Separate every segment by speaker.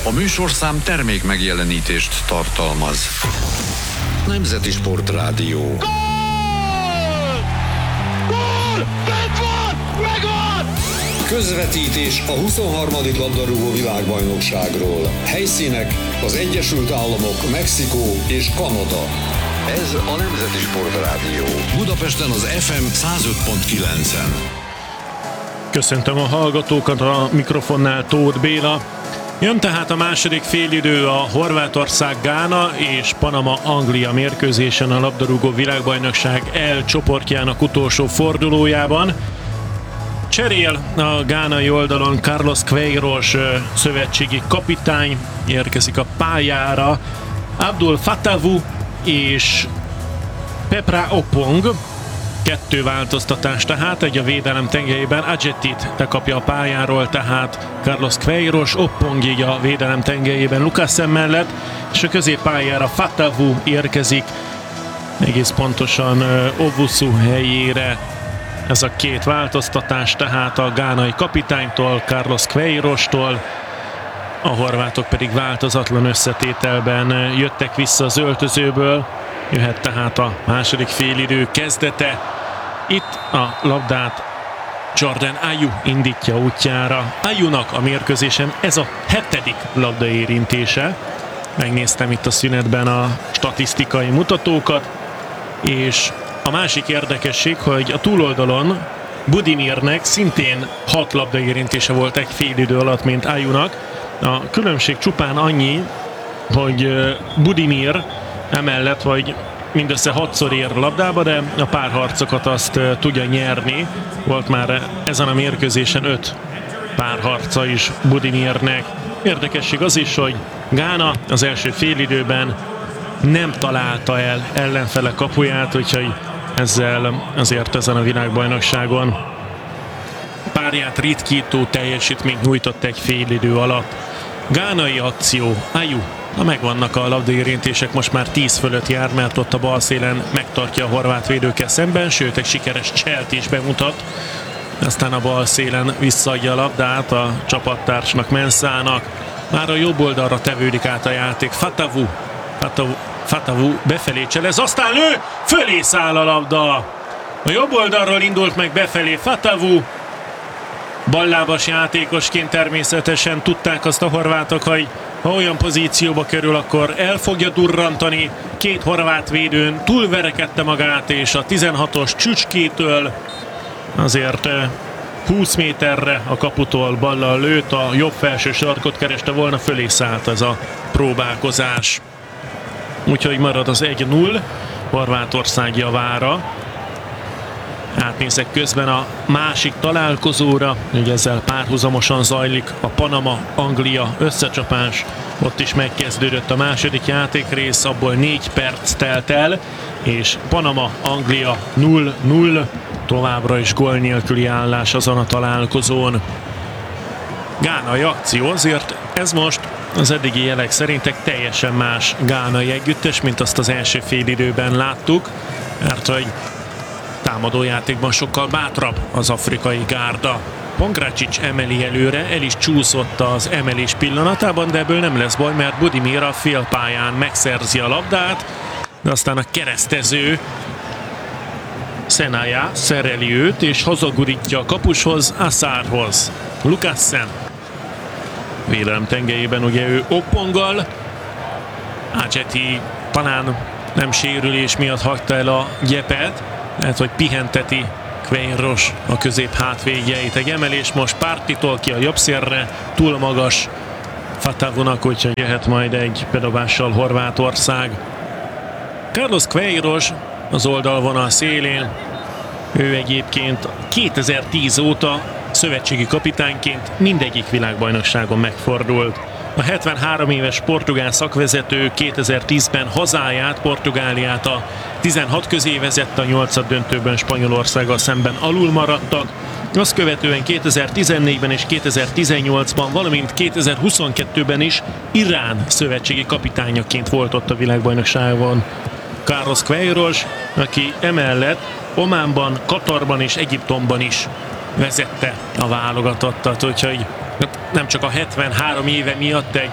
Speaker 1: A műsorszám termék megjelenítést tartalmaz. Nemzeti Sportrádió.
Speaker 2: Gól! Gól! Bent van! Megvan!
Speaker 3: Közvetítés a 23. labdarúgó világbajnokságról. Helyszínek az Egyesült Államok, Mexikó és Kanada.
Speaker 1: Ez a Nemzeti Sportrádió. Budapesten az FM 105.9-en.
Speaker 4: Köszöntöm a hallgatókat, a mikrofonnál Tóth Béla. Jön tehát a második félidő a Horvátország-Gána és Panama-Anglia mérkőzésen a labdarúgó világbajnokság E csoportjának utolsó fordulójában. Cserél a gánai oldalon Carlos Queiroz szövetségi kapitány, érkezik a pályára Abdul Fatawu és Pepra Oppong. Kettő változtatás tehát, egy a védelem tengelyében, Adjetit bekapja a pályáról, tehát Carlos Queiroz, Oppong így a védelem tengelyében Lukasen mellett, és a középpályára Fatawu érkezik, egész pontosan Owusu helyére. Ez a két változtatás tehát a gánai kapitánytól, Carlos Queiroztól, a horvátok pedig változatlan összetételben jöttek vissza az öltözőből. Jöhet tehát a második félidő kezdete. Itt a labdát Jordan Ayew indítja útjára. Ayewnak a mérkőzésen ez a 7. labdaérintése. Megnéztem itt a szünetben a statisztikai mutatókat, és a másik érdekesség, hogy a túloldalon Budimirnek szintén 6 labdaérintése volt egy félidő alatt, mint Ayewnak. A különbség csupán annyi, hogy Budimir emellett, hogy mindössze 6-szor ér labdába, de a párharcokat azt tudja nyerni. Volt már ezen a mérkőzésen 5 párharca is Budimirnek. Érdekesség az is, hogy Gána az első félidőben nem találta el ellenfele kapuját, úgyhogy ezzel azért ezen a világbajnokságon párját ritkító teljesítményt nyújtott egy félidő alatt. Gánai akció, Ayew. Megvannak a labdaérintések, most már 10 fölött jár, mert ott a bal szélen megtartja a horvát védőkkel szemben, sőt egy sikeres cselt is bemutat. Aztán a bal szélen visszaadja a labdát a csapattársnak, Mensának. Már a jobb oldalra tevődik át a játék. Fatawu befelé cselez, aztán lő, fölé száll a labda. A jobb oldalról indult meg befelé Fatawu. Ballábas játékosként természetesen tudták azt a horvátok, hogy ha olyan pozícióba kerül, akkor el fogja durrantani. Két horvát védőn túlverekedte magát, és a 16-os Csücskétől azért 20 méterre a kaputól ballal lőtt, a jobb felső sarkot kereste volna, fölé szállt ez a próbálkozás. Úgyhogy marad az 1-0 Horvátország javára. Átnézek közben a másik találkozóra, hogy ezzel párhuzamosan zajlik a Panama-Anglia összecsapás. Ott is megkezdődött a második játékrész, abból 4 perc telt el, és Panama-Anglia 0-0, továbbra is gól nélküli állás azon a találkozón. Gánai akció, azért ez most az eddigi jelek szerint egy teljesen más gánai együttes, mint azt az első félidőben láttuk, mert hogy támadójátékban sokkal bátrabb az afrikai gárda. Pongracic emeli előre, el is csúszott az emelés pillanatában, de ebből nem lesz baj, mert Budimir a félpályán megszerzi a labdát, de aztán a keresztező Senaya szereli őt, és hazagurítja a kapushoz, Assarhoz. Lukasen védelem tengelyében, ugye ő Opponggal. Adjeti talán nem sérülés miatt hagyta el a gyepet, lehet, hogy pihenteti Queiroz a közép hátvédjeit. Egy emelés most Partitól ki a jobb szélre, túl magas Fatawunak, úgyhogy jöhet majd egy bedobással Horvátország. Carlos Queiroz az oldalvonal szélén, ő egyébként 2010 óta szövetségi kapitányként mindegyik világbajnokságon megfordult. A 73 éves portugál szakvezető 2010-ben hazáját, Portugáliát a 16 közé vezette, a 8. döntőben Spanyolországgal szemben alul maradtak. Azt követően 2014-ben és 2018-ban, valamint 2022-ben is Irán szövetségi kapitányaként volt ott a világbajnokságon Carlos Queiroz, aki emellett Ománban, Katarban és Egyiptomban is vezette a válogatottat, úgyhogy nem csak a 73 éve miatt egy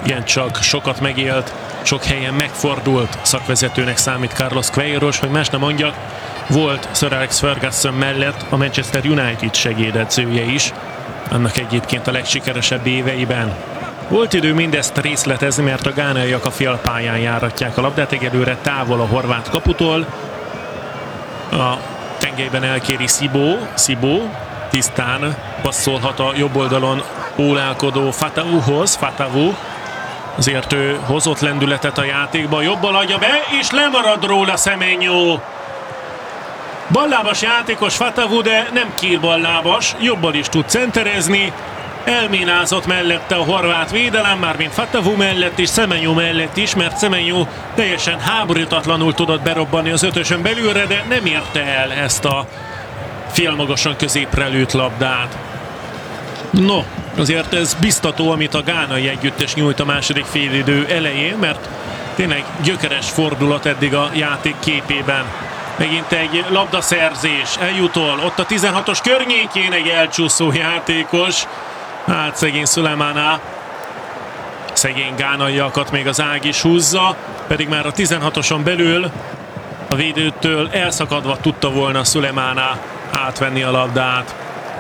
Speaker 4: igencsak sokat megélt, sok helyen megfordult szakvezetőnek számít Carlos Queiroz, hogy más nem mondjak, volt Sir Alex Ferguson mellett a Manchester United segédedzője is, annak egyébként a legsikeresebb éveiben. Volt idő mindezt részletezni, mert a gánaiak a félpályán járatják a labdát, egyelőre távol a horvát kaputól. A tengelyben elkéri Szibó tisztán passzolhat a jobb oldalon ólálkodó Fatavuhoz. Fatavu azért ő hozott lendületet a játékba, jobbal adja be, és lemarad róla Semenyo. Ballábas játékos Fatavu, de nem kírballábas, jobbal is tud centerezni. Elménázott mellette a horvát védelem, mármint Fatavu mellett és Semenyo mellett is, mert Semenyo teljesen háborítatlanul tudott berobbanni az ötösön belülre, de nem érte el ezt a félmagasan középre lőtt labdát. No, azért ez biztató, amit a gánai együttes nyújt a második félidő elején, mert tényleg gyökeres fordulat eddig a játék képében. Megint egy labdaszerzés, eljutol, ott a 16-os környékén egy elcsúszó játékos. Hát szegény Sulemana, szegény gánaiakat még az ág is húzza, pedig már a 16-oson belül a védőtől elszakadva tudta volna Sulemana átvenni a labdát.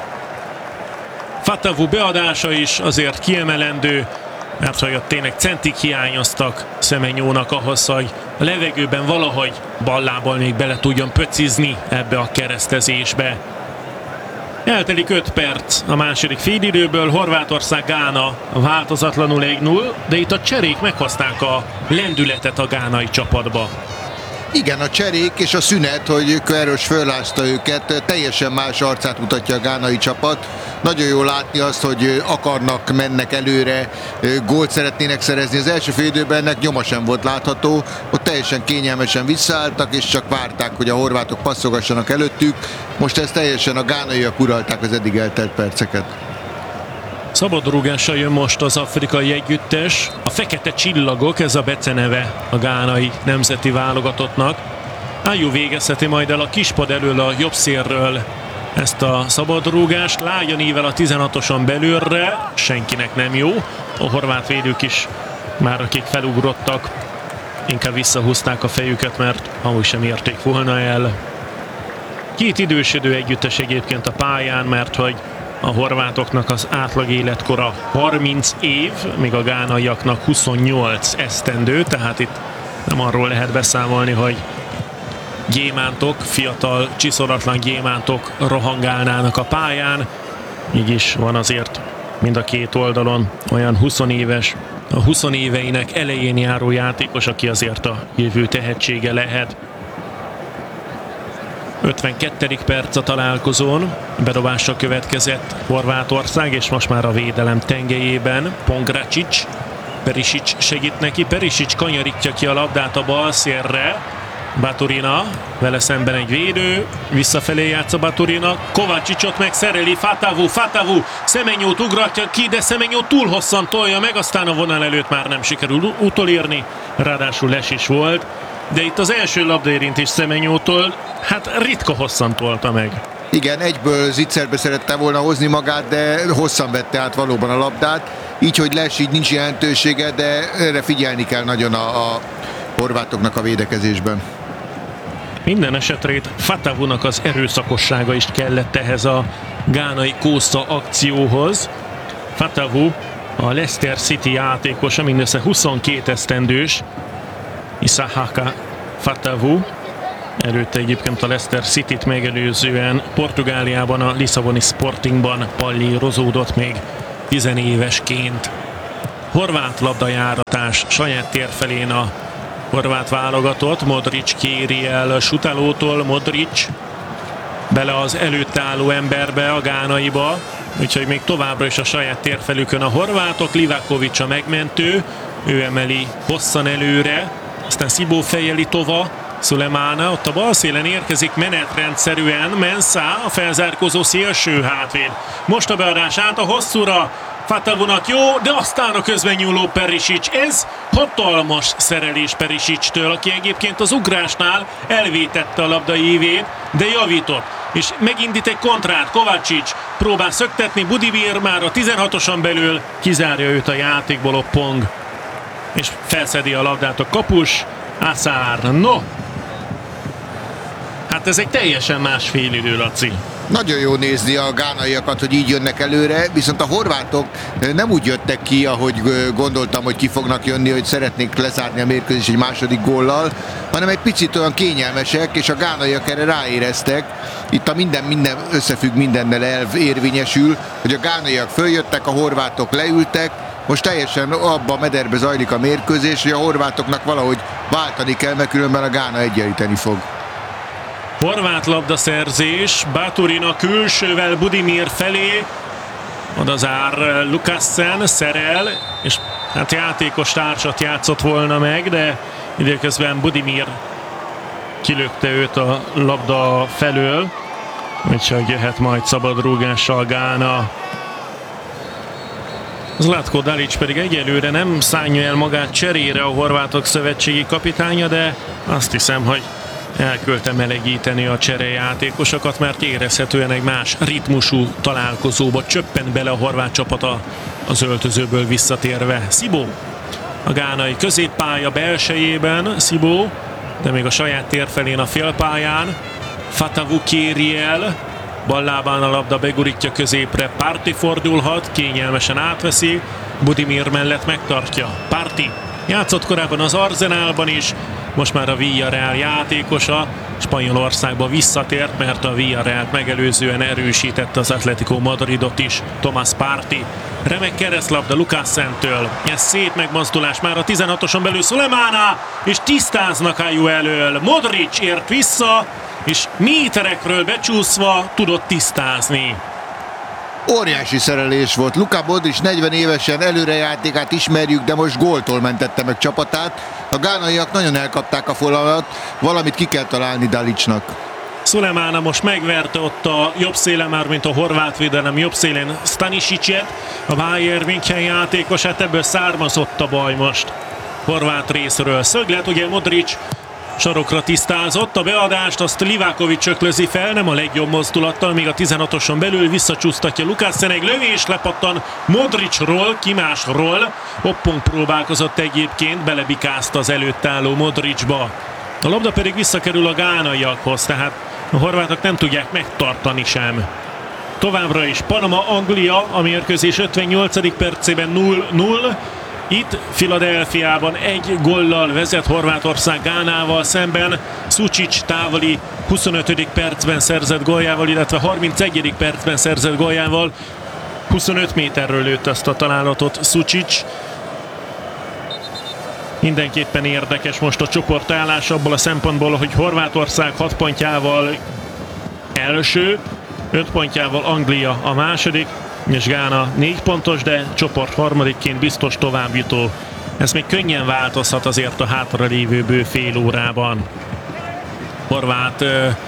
Speaker 4: Fatavu beadása is azért kiemelendő, mert hogy ott tényleg centik hiányoztak Semenyónak ahhoz, hogy a levegőben valahogy ballából még bele tudjon pöcizni ebbe a keresztezésbe. Eltelik 5 perc a második félidőből, Horvátország-Gána változatlanul 1-0, de itt a cserék meghozták a lendületet a gánai csapatba.
Speaker 5: Igen, a cserék és a szünet, hogy Queiroz fölázta őket, teljesen más arcát mutatja a gánai csapat. Nagyon jó látni azt, hogy akarnak, mennek előre, gólt szeretnének szerezni. Az első fél időben ennek nyoma sem volt látható, ott teljesen kényelmesen visszaálltak, és csak várták, hogy a horvátok passzogassanak előttük. Most ezt teljesen a gánaiak uralták az eddig eltelt perceket.
Speaker 4: Szabadrúgással jön most az afrikai együttes. A Fekete Csillagok, ez a beceneve a gánai nemzeti válogatottnak. Ayew végezheti majd el a kispad elől a jobb szélről ezt a szabadrúgást. Lionel a 16-oson belülre, senkinek nem jó. A horvát védők is már akik felugrottak, inkább visszahúzták a fejüket, mert amúgy sem érték volna el. Két idősödő együttes egyébként a pályán, mert hogy a horvátoknak az átlag életkora 30 év, míg a gánaiaknak 28 esztendő, tehát itt nem arról lehet beszámolni, hogy gyémántok, fiatal, csiszolatlan gyémántok rohangálnának a pályán. Így is van azért mind a két oldalon olyan 20 éves, a 20 éveinek elején járó játékos, aki azért a jövő tehetsége lehet. 52. perc a találkozón, bedobásra következett Horvátország, és most már a védelem tengelyében Pongracic, Perisic segít neki, Perisic kanyarítja ki a labdát a bal szélre, Baturina, vele szemben egy védő, visszafelé játsz a Baturina, Kovacsicot megszereli, Fatavu, Semenyót ugratja ki, de Semenyo túl hosszan tolja meg, aztán a vonal előtt már nem sikerül utolérni, ráadásul les is volt, de itt az első labdaérintés Semenyótól, hát ritka hosszan tolta meg.
Speaker 5: Igen, egyből zicserbe szerette volna hozni magát, de hosszan vette át valóban a labdát, így, hogy les, így nincs jelentősége, de erre figyelni kell nagyon a horvátoknak a védekezésben.
Speaker 4: Minden esetre itt Fatavunak az erőszakossága is kellett ehhez a gánai kósza akcióhoz. Fatavu a Leicester City játékosa, mindössze 22 esztendős, Isahaka Fatavu. Előtte egyébként a Leicester Cityt megelőzően Portugáliában a Lisszaboni Sportingban pallírozódott még 10 évesként. Horvát labdajáratás saját tér felén a horvát válogatott. Modric kéri el Sutálótól, Modric bele az előtte álló emberbe, a gánaiba, úgyhogy még továbbra is a saját térfelükön a horvátok. Livakovic a megmentő, ő emeli hosszan előre, aztán Szibó fejeli tova, Sulemana ott a bal szélen érkezik menetrendszerűen, Mensah a felzárkózó szélső hátvéd. Most a beadás át a hosszúra, Fatavunak jó, de aztán a közben nyúló Perisic. Ez hatalmas szerelés Perisictől, aki egyébként az ugrásnál elvétette a labda ívét, de javított. És megindít egy kontrát, Kovacic próbál szöktetni, Budimir már a 16-oson belül kizárja őt a játékból, Oppong. és felszedi a labdát a kapus, Azar. No! Hát ez egy teljesen más félidő, Laci.
Speaker 5: Nagyon jó nézni a gánaiakat, hogy így jönnek előre, viszont a horvátok nem úgy jöttek ki, ahogy gondoltam, hogy ki fognak jönni, hogy szeretnék lezárni a mérkőzést egy második góllal, hanem egy picit olyan kényelmesek, és a gánaiak erre ráéreztek. Itt a minden összefügg mindennel érvényesül, hogy a gánaiak följöttek, a horvátok leültek, most teljesen abba a mederbe zajlik a mérkőzés, hogy a horvátoknak valahogy váltani kell, mert különben a Gána egyenlíteni fog.
Speaker 4: Horvát labdaszerzés, Báturin a külsővel Budimir felé, oda zár Lukassen, szerel, és hát játékos társat játszott volna meg, de időközben Budimir kilökte őt a labda felől, úgyhogy jöhet majd szabad rúgással Gána. Zlatko Dalic pedig egyelőre nem szánja el magát cserére a horvátok szövetségi kapitánya, de azt hiszem, hogy elküldte melegíteni a cserejátékosokat, mert érezhetően egy más ritmusú találkozóba csöppent bele a horvát csapata az öltözőből visszatérve. Szibó a gánai középpálya belsejében, Szibó, de még a saját térfelén a félpályán. Fatavu Kériel, ballábán a labda begurítja középre, Parti fordulhat, kényelmesen átveszi, Budimir mellett megtartja. Parti játszott korábban az Arsenalban is, most már a Villarreal játékosa, Spanyolországba visszatért, mert a Villarrealt megelőzően erősítette az Atletico Madridot is. Thomas Partey, remek keresztlabda Lukassentől, ez szép megmozdulás már a 16-oson belül, Sulemana, és tisztáznak Ayew elől. Modric ért vissza, és méterekről becsúszva tudott tisztázni.
Speaker 5: Óriási szerelés volt. Luka Modric 40 évesen előrejátékát ismerjük, de most góltól mentette meg csapatát. A gánaiak nagyon elkapták a fonalat, valamit ki kell találni Dalicnak.
Speaker 4: Sulemana most megverte ott a jobb szélen, már mint a horvát védelem jobb szélén Stanisicet, a Bayern München játékosát, ebből származott a baj most horvát részről. Szöglet, ugye Modric sarokra tisztázott, a beadást azt Livakovic öklözi fel, nem a legjobb mozdulattal, még a 16-oson belül visszacsúsztatja Lukassen, egy lövés lepattan Modricról, ki másról. Oppong próbálkozott egyébként, belebikázta az előtt álló Modricba. A labda pedig visszakerül a gánaiakhoz, tehát a horvátok nem tudják megtartani sem. Továbbra is Panama-Anglia, a mérkőzés 58. percében 0-0. Itt Philadelphiában egy góllal vezet Horvátország Gánával szemben. Sučić távoli 25. percben szerzett góljával, illetve 31. percben szerzett góljával 25 méterről lőtt ezt a találatot Sučić. Mindenképpen érdekes most a csoportállás abból a szempontból, hogy Horvátország 6 pontjával első, 5 pontjával Anglia a második, és Gána 4 pontos, de csoport harmadikként biztos továbbjutó. Ez még könnyen változhat azért a hátralévő bő fél órában. Horvát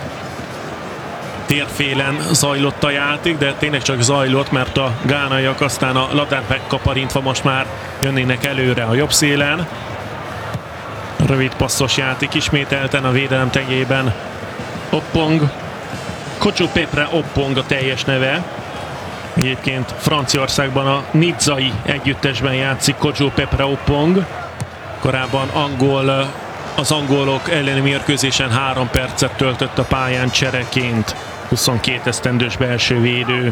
Speaker 4: térfélen zajlott a játék, de tényleg csak zajlott, mert a gánaiak aztán a labdát megkaparintva most már jönnének előre a jobb szélen. Rövid passzos játék ismételten a védelem tengelyében. Oppong, Kocsó Pepre Oppong a teljes neve. Egyébként Franciaországban a nizzai együttesben játszik Kocsó Pepre Oppong. Korábban az angolok elleni mérkőzésen 3 percet töltött a pályán csereként. 22 esztendős belső védő.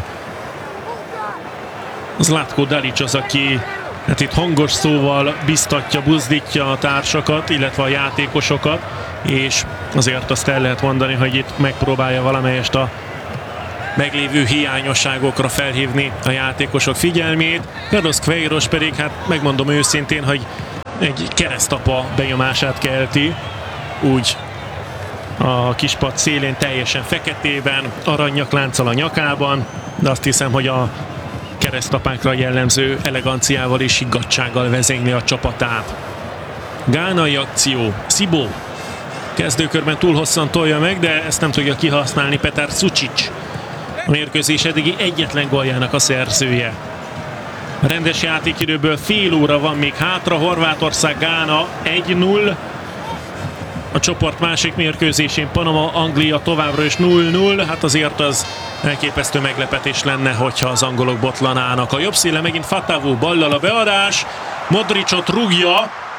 Speaker 4: Zlatko Dalic az, aki hát itt hangos szóval biztatja, buzdítja a társakat, illetve a játékosokat, és azért azt el lehet mondani, hogy itt megpróbálja valamelyest a meglévő hiányosságokra felhívni a játékosok figyelmét. Carlos Queiroz pedig, hát megmondom őszintén, hogy egy keresztapa benyomását kelti, úgy a kispad szélén teljesen feketében, aranynyaklánccal a nyakában, de azt hiszem, hogy a keresztapákra jellemző eleganciával és higgadtsággal vezényli a csapatát. Gánai akció, Szibó kezdőkörben túl hosszan tolja meg, de ezt nem tudja kihasználni Petar Sučić. A mérkőzés eddigi egyetlen góljának a szerzője. A rendes játékidőből fél óra van még hátra, Horvátország Gána 1-0. A csoport másik mérkőzésén Panama, Anglia továbbra is 0-0. Hát azért az elképesztő meglepetés lenne, hogyha az angolok botlanának. A jobb széle megint Fatavu, ballal a beadás, Modricot rúgja,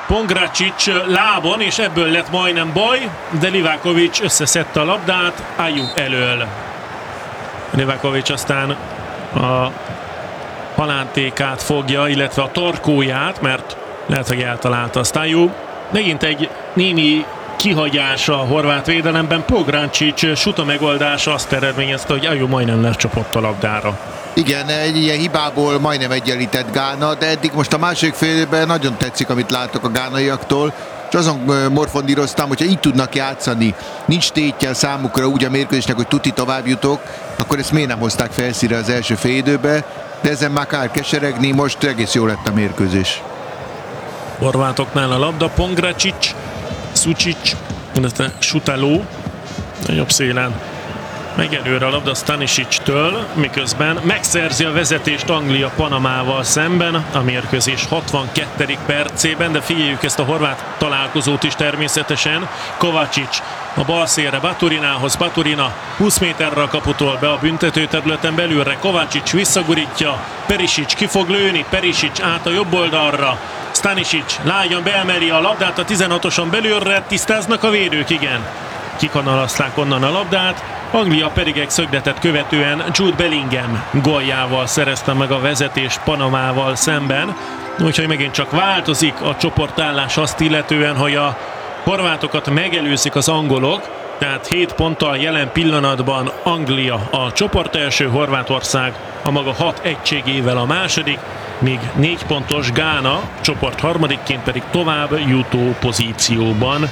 Speaker 4: Pongracic lábon, és ebből lett majdnem baj, de Livakovic összeszedte a labdát Ayew elől. Livakovic aztán a halántékát fogja, illetve a tarkóját, mert lehet, hogy eltalálta azt Ayew. Megint egy némi kihagyása a horvát védelemben. Pongracic suta megoldása azt eredményezte, hogy Ayew majdnem lecsapott a labdára.
Speaker 5: Igen, egy ilyen hibából majdnem egyenlített Gána, de eddig most a második fél időben nagyon tetszik, amit látok a gánaiaktól, és azon morfondíroztam, hogyha így tudnak játszani, nincs tétje számukra úgy a mérkőzésnek, hogy tuti tovább jutok, akkor ezt miért nem hozták felszínre az első fél időbe, de ezen már kár keseregni, most egész jó lett a mérkőzés.
Speaker 4: Horvátoknál a labda, Pongracic, Sucic, illetve Sutalo, a jobb szélen megy előre a labda Stanisic-től, miközben megszerzi a vezetést Anglia Panamával szemben a mérkőzés 62. percében, de figyeljük ezt a horvát találkozót is természetesen. Kovacic a bal szélre Baturinához, Baturina 20 méterre a kaputól be a büntetőterületen belülre, Kovacic visszagurítja, Perisic ki fog lőni, Perisic át a jobb oldalra, Stanisic lágyan beemeli a labdát a 16-oson belülre, tisztáznak a védők, igen. Kikanalazták onnan a labdát, Anglia pedig egy szögletet követően Jude Bellingham góljával szerezte meg a vezetést Panamával szemben. Úgyhogy megint csak változik a csoportállás azt illetően, hogy a horvátokat megelőzik az angolok, tehát 7 ponttal jelen pillanatban Anglia a csoport első, Horvátország a maga 6 egységével a második, míg 4 pontos Gána csoport harmadikként pedig tovább jutó pozícióban.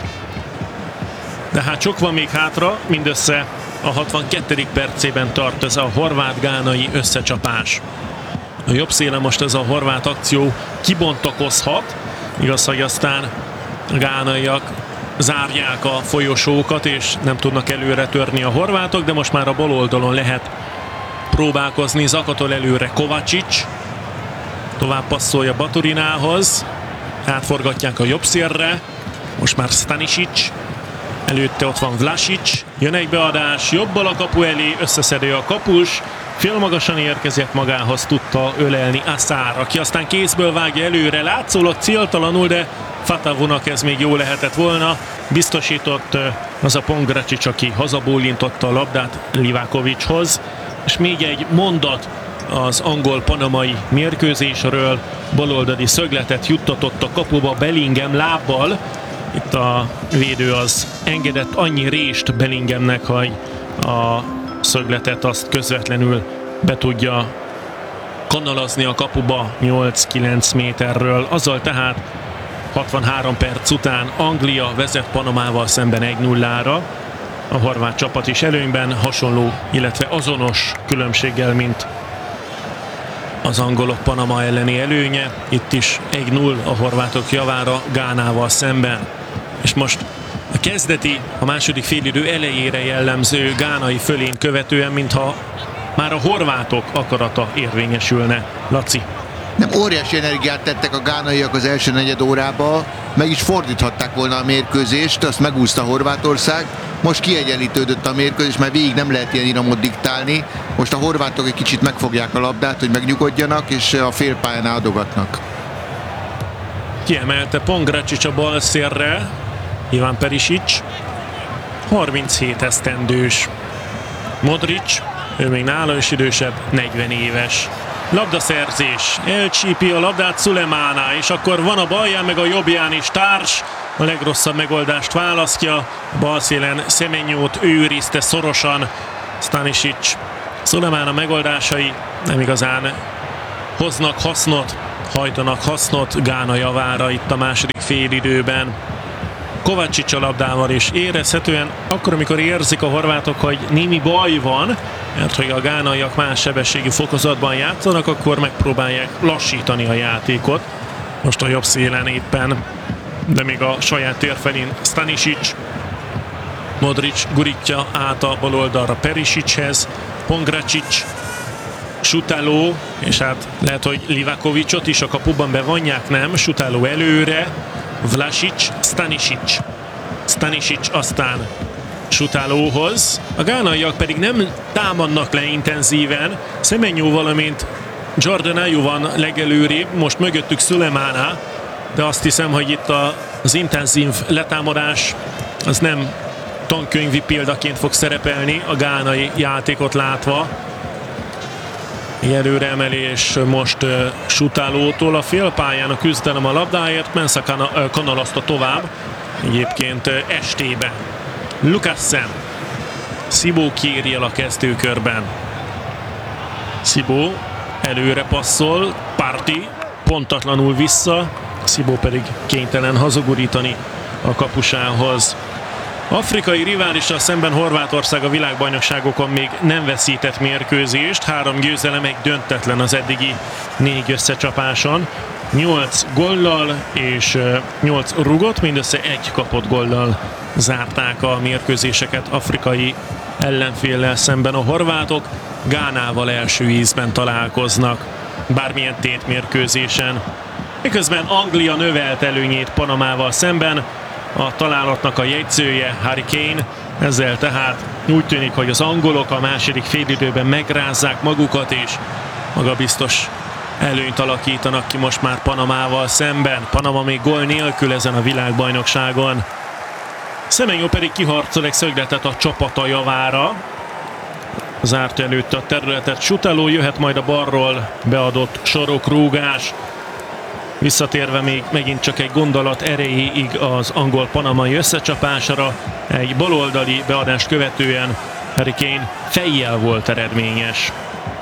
Speaker 4: De hát sok van még hátra, mindössze a 62. percében tart ez a horvát-gánai összecsapás. A jobb szélen most ez a horvát akció kibontakozhat, igaz, hogy aztán a gánaiak zárják a folyosókat, és nem tudnak előre törni a horvátok, de most már a bal oldalon lehet próbálkozni. Zakatol előre Kovacic, tovább passzolja Baturinához, átforgatják a jobb szélre, most már Stanisic, előtte ott van Vlasic, jön egy beadás, jobbal a kapu elé, összeszedő a kapus, félmagasan érkezett magához, tudta ölelni Asár, aki aztán kézből vágja előre, látszólag céltalanul, de Fatavunak ez még jó lehetett volna, biztosított az a Pongracic, aki hazabólintotta a labdát Livakovichoz, és még egy mondat az angol-panamai mérkőzésről, baloldali szögletet juttatott a kapuba Bellingham lábbal. Itt a védő az engedett annyi rést Bellinghamnek, hogy a szögletet azt közvetlenül be tudja kanalazni a kapuba 8-9 méterről. Azzal tehát 63 perc után Anglia vezet Panamával szemben 1-0-ra. A horvát csapat is előnyben, hasonló, illetve azonos különbséggel, mint az angolok Panama elleni előnye. Itt is 1-0 a horvátok javára Gánával szemben. És most a kezdeti, a második félidő elejére jellemző gánai fölény követően, mintha már a horvátok akarata érvényesülne. Laci.
Speaker 5: Nem, óriási energiát tettek a gánaiak az első negyed órába, meg is fordíthatták volna a mérkőzést, azt megúszta Horvátország. Most kiegyenlítődött a mérkőzés, mert végig nem lehet ilyen iramot diktálni. Most a horvátok egy kicsit megfogják a labdát, hogy megnyugodjanak, és a félpályánál adogatnak.
Speaker 4: Kiemelte Pongracic a bal szélre, Ivan Perisic, 37 esztendős. Modric, ő még nála is idősebb, 40 éves. Labdaszerzés, elcsípi a labdát Sulemana, és akkor van a balján meg a jobbján is társ, a legrosszabb megoldást választja, a bal szélen Semenyót őrizte szorosan Stanisic. Sulemana megoldásai nem igazán hoznak hasznot, hajtanak hasznot Gána javára itt a második félidőben. Kovacic a labdával, és érezhetően akkor, amikor érzik a horvátok, hogy némi baj van, mert hogy a gánaiak más sebességi fokozatban játszanak, akkor megpróbálják lassítani a játékot. Most a jobb szélen éppen, de még a saját tér felén Stanisic. Modric gurítja át a bal oldalra Perisichez, Pongracic, Sutalo, és hát lehet, hogy Livakovicot is a kapuban bevonják, nem? Sutalo előre, Vlasic, Stanisic. Stanisic aztán Sutalóhoz. A gánaiak pedig nem támadnak le intenzíven. Semenyó, valamint Jordan Ayew van legelőrébb, most mögöttük Sulemana. de azt hiszem, hogy itt az intenzív letámadás az nem tankönyvi példaként fog szerepelni a gánai játékot látva. Egy előreemelés most Sutálótól a félpályán a küzdelem a labdáért, Mensah kanalaszta tovább, egyébként estébe. Lukassen. Szibó kéri el a kezdőkörben. Szibó előre passzol, Partey pontatlanul vissza, Szibó pedig kénytelen hazagurítani a kapusához. Afrikai riválissal szemben Horvátország a világbajnokságokon még nem veszített mérkőzést, 3 győzelem, 1 döntetlen az eddigi 4 összecsapáson. 8 góllal és 8 rugott, mindössze 1 kapott góllal zárták a mérkőzéseket afrikai ellenféllel szemben a horvátok. Gánával első ízben találkoznak bármilyen tétmérkőzésen. Miközben Anglia növelt előnyét Panamával szemben, a találatnak a jegyzője Harry Kane, ezzel tehát úgy tűnik, hogy az angolok a második félidőben megrázzák magukat, és magabiztos előnyt alakítanak ki most már Panamával szemben. Panama még gól nélkül ezen a világbajnokságon. Semenyo pedig kiharcol egy szögletet a csapata javára. Zárt előtt a területet Sutalo, jöhet majd a balról beadott sarokrúgás. Visszatérve még megint csak egy gondolat erejéig az angol-panamai összecsapásra, egy baloldali beadást követően Harry Kane fejjel volt eredményes.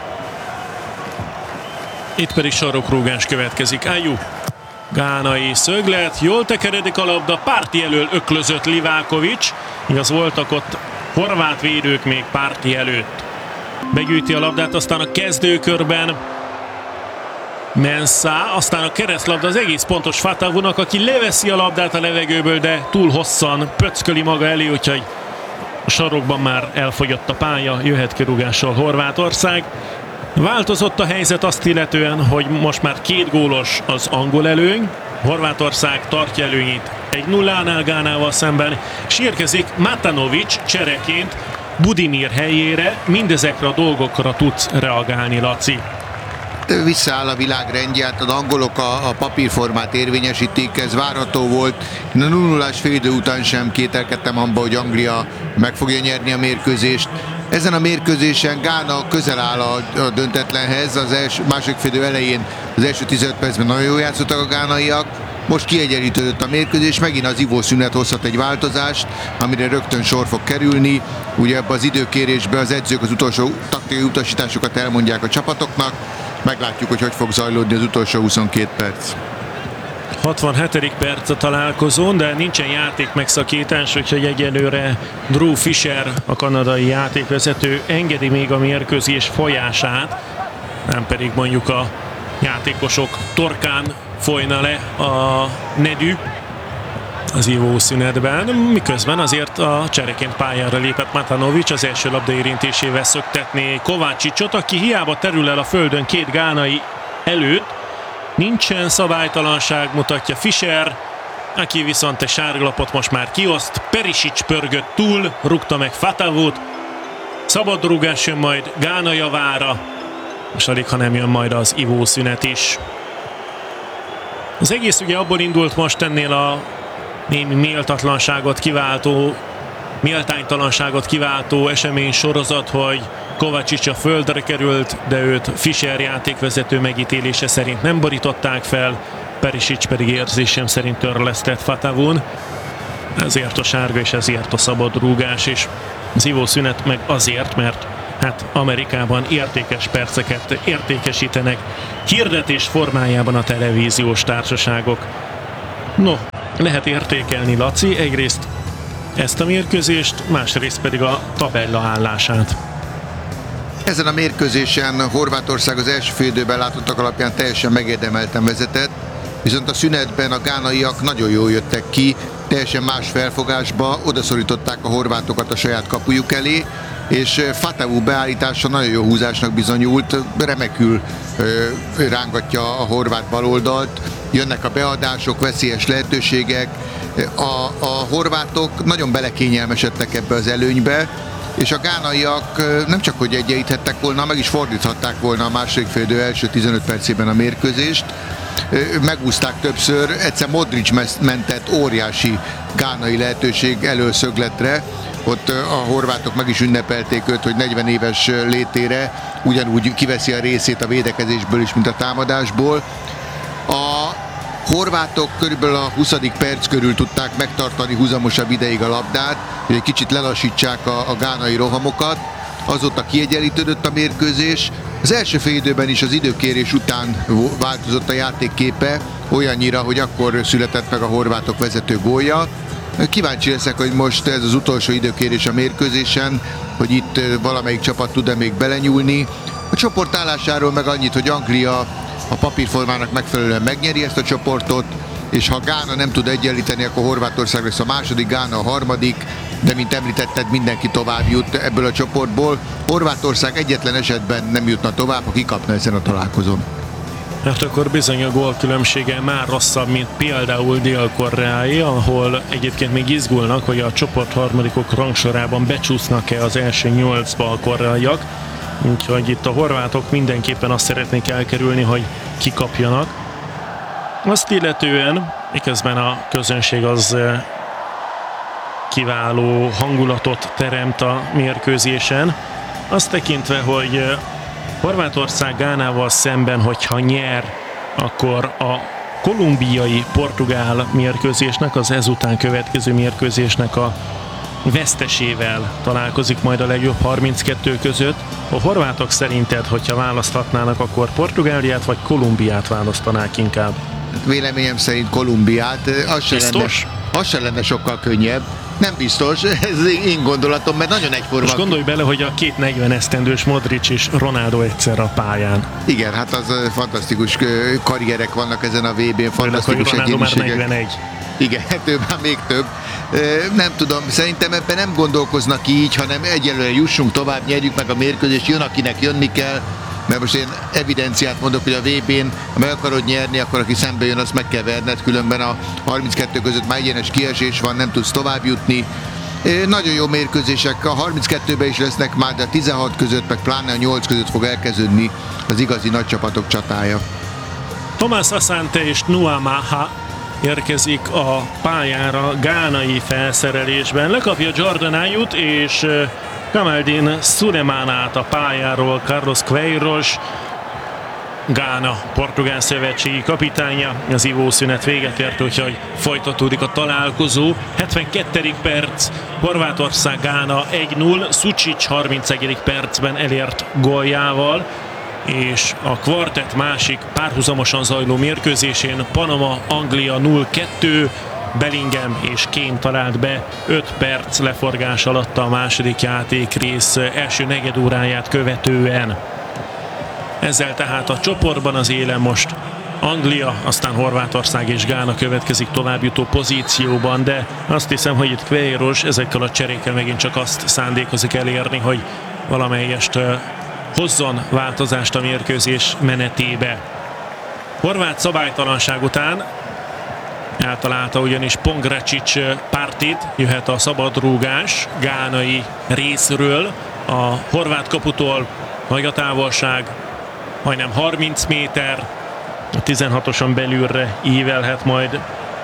Speaker 4: Itt pedig sarokrúgás következik. Ayew, gánai szöglet, jól tekeredik a labda, Partey elől öklözött Livakovic, igaz voltak ott horvát védők még Partey előtt. Begyűjti a labdát, aztán a kezdőkörben Mensah, aztán a keresztlabda az egész pontos Fatavunak, aki leveszi a labdát a levegőből, de túl hosszan pöcköli maga elé, úgyhogy a sarokban már elfogyott a pálya, jöhet kirúgással Horvátország. Változott a helyzet azt illetően, hogy most már 2 gólos az angol előny, Horvátország tartja előnyét 1-0-nál Gánával szemben, és érkezik Matanovic csereként Budimir helyére. Mindezekre a dolgokra tudsz reagálni, Laci?
Speaker 5: Visszaáll a világrendje, hát az angolok a papírformát érvényesítik, ez várható volt. Én a 0-0-ás félidő után sem kételkedtem abba, hogy Anglia meg fogja nyerni a mérkőzést. Ezen a mérkőzésen Gána közel áll a döntetlenhez, az második félidő elején az első 15 percben nagyon jól játszottak a gánaiak. Most kiegyenlítődött a mérkőzés, megint az ivószünet hozhat egy változást, amire rögtön sor fog kerülni. Ugye ebben az időkérésben az edzők az utolsó taktikai utasításokat elmondják a csapatoknak. Meglátjuk, hogy fog zajlódni az utolsó 22 perc.
Speaker 4: 67. perc a találkozón, de nincsen játék megszakítás, úgyhogy egyelőre Drew Fisher, a kanadai játékvezető engedi még a mérkőzés folyását, nem pedig mondjuk a játékosok torkán folyna le a nedű az ivószünetben, miközben azért a csereként pályára lépett Matanovic az első labda érintésével szöktetné Kovácsicsot, aki hiába terül el a földön 2 gánai előtt. Nincsen szabálytalanság, mutatja Fisher, aki viszont egy sárgalapot most már kioszt. Perisic pörgött túl, rúgta meg Fatavut. Szabad rúgás jön majd Gána javára, és alig ha nem jön majd az ivószünet is. Az egész ugye abból indult most ennél a némi méltánytalanságot kiváltó esemény sorozat, hogy Kovácsics a földre került, de őt Fisher játékvezető megítélése szerint nem borították fel, Perisic pedig érzésem szerint törlesztett Fatavun. Ezért a sárga és ezért a szabad rúgás, és az ivószünet meg azért, mert hát Amerikában értékes perceket értékesítenek hirdetés formájában a televíziós társaságok. No, lehet értékelni, Laci, egyrészt ezt a mérkőzést, másrészt pedig a tabella állását.
Speaker 5: Ezen a mérkőzésen Horvátország az első félidőben látottak alapján teljesen megérdemelten vezetett, viszont a szünetben a gánaiak nagyon jól jöttek ki, teljesen más felfogásba, odaszorították a horvátokat a saját kapujuk elé, és Fatavu beállítása nagyon jó húzásnak bizonyult, remekül rángatja a horvát baloldalt, jönnek a beadások, veszélyes lehetőségek, a horvátok nagyon belekényelmesedtek ebbe az előnybe, és a gánaiak nem csak hogy egyenlíthettek volna, meg is fordíthatták volna a második félidő első 15 percében a mérkőzést. megúszták többször, egyszer Modric mentett óriási gánai lehetőség elől szögletre, ott a horvátok meg is ünnepelték őt, hogy 40 éves létére ugyanúgy kiveszi a részét a védekezésből is, mint a támadásból. A horvátok körülbelül a 20. perc körül tudták megtartani húzamosabb ideig a labdát, hogy egy kicsit lelassítsák a gánai rohamokat. Azóta kiegyenlítődött a mérkőzés. Az első fél időben is az időkérés után változott a játékképe, olyannyira, hogy akkor született meg a horvátok vezető gólja. Kíváncsi leszek, hogy most ez az utolsó időkérés a mérkőzésen, hogy itt valamelyik csapat tud-e még belenyúlni. A csoport állásáról meg annyit, hogy Anglia a papírformának megfelelően megnyeri ezt a csoportot, és ha Gána nem tud egyenlíteni, akkor Horvátország lesz a második, Gána a harmadik, de mint említetted, mindenki tovább jut ebből a csoportból. Horvátország egyetlen esetben nem jutna tovább, ha kikapna ezen a találkozón.
Speaker 4: Hát akkor bizony a gólkülönbsége már rosszabb, mint például Dél-Koreáé, ahol egyébként még izgulnak, hogy a csoport harmadikok rangsorában becsúsznak-e az első 8-ba a koreaiak. Úgyhogy itt a horvátok mindenképpen azt szeretnék elkerülni, hogy kikapjanak. Azt illetően, miközben a közönség az kiváló hangulatot teremt a mérkőzésen, azt tekintve, hogy Horvátország Gánával szemben, hogyha nyer, akkor a kolumbiai-portugál mérkőzésnek, az ezután következő mérkőzésnek a vesztesével találkozik majd a legjobb 32 között. A horvátok szerinted, hogyha választhatnának, akkor Portugáliát vagy Kolumbiát választanák inkább?
Speaker 5: Véleményem szerint Kolumbiát. Az se lenne sokkal könnyebb. Nem biztos, ez én gondolatom, mert nagyon egyforma.
Speaker 4: Most gondolj bele, hogy a két 40 esztendős Modric és Ronaldo egyszerre a pályán.
Speaker 5: Igen, hát az fantasztikus karrierek vannak ezen a VB-n, fantasztikus
Speaker 4: egyéniségek. Ronaldo már 41.
Speaker 5: Igen, több, már még több. Nem tudom, szerintem ebben nem gondolkoznak így, hanem egyelőre jussunk tovább, nyerjük meg a mérkőzést, jön akinek jönni kell, mert most én evidenciát mondok, hogy a VB-n, ha meg akarod nyerni, akkor aki szembe jön, azt meg kell verned, különben a 32 között már egyenes kiesés van, nem tudsz tovább jutni. Nagyon jó mérkőzések, a 32-ben is lesznek már, de a 16 között, meg pláne a 8 között fog elkezdődni az igazi nagy csapatok csatája.
Speaker 4: Tomás Asante és Nuamaha érkezik a pályára gánai felszerelésben. Lekapja Jordan Ayut és Kamaldin Sulemanát a pályáról Carlos Queiroz, Gána portugál szövetségi kapitánya. Az ivószünet véget ért, úgyhogy folytatódik a találkozó. 72. perc, Horvátország Gána 1-0, Sučić 31. percben elért góljával, és a kvartett másik párhuzamosan zajló mérkőzésén Panama Anglia 0-2, Bellingham és Kane talált be 5 perc leforgás alatt a második játékrész első negyedóráját követően. Ezzel tehát a csoportban az élen most Anglia, aztán Horvátország és Gána következik továbbjutó pozícióban, de azt hiszem, hogy itt Queiroz ezekkel a cserékkel megint csak azt szándékozik elérni, hogy valamelyest hozzon változást a mérkőzés menetébe. Horvát szabálytalanság után eltalálta ugyanis Pongracic Partit, jöhet a szabadrúgás gánai részről. A horvát kaputól nagy a távolság, majdnem 30 méter, a 16-oson belülre ívelhet majd